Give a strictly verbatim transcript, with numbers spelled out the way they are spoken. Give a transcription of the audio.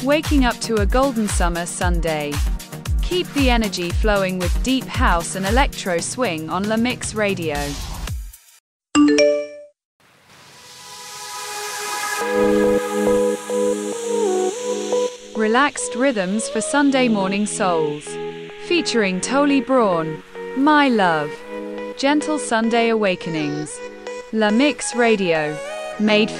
waking up to a golden summer Sunday. Keep the energy flowing with deep house and electro swing on La Mix Radio. Relaxed rhythms for Sunday morning souls. Featuring Tolly Braun, My Love. Gentle Sunday awakenings. La Mix Radio. Made for